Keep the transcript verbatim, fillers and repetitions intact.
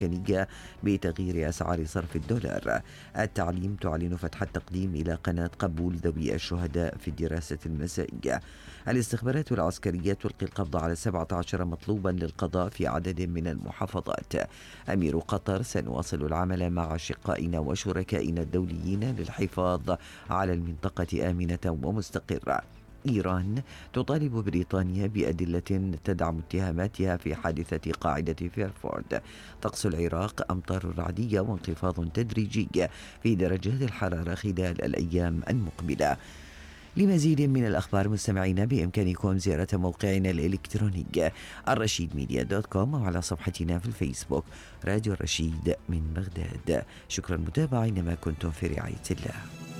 الأمريكية بتغيير أسعار صرف الدولار. التعليم تعلن فتح التقديم إلى قناة قبول ذوي الشهداء في الدراسة المسائية. الاستخبارات العسكرية تلقي القبض على سبعة عشر مطلوبا للقضاء في عدد من المحافظات. أمير قطر: سنواصل العمل مع أشقائنا وشركائنا الدوليين للحفاظ على المنطقة آمنة ومستقرة. إيران تطالب بريطانيا بأدلة تدعم اتهاماتها في حادثة قاعدة فيرفورد. طقس العراق: أمطار رعدية وانخفاض تدريجي في درجات الحرارة خلال الأيام المقبلة. لمزيد من الأخبار مستمعينا بإمكانكم زيارة موقعنا الإلكتروني الرشيد ميديا دوت كوم أو على صفحتنا في الفيسبوك راديو الرشيد من بغداد. شكرا متابعين، ما كنتم في رعاية الله.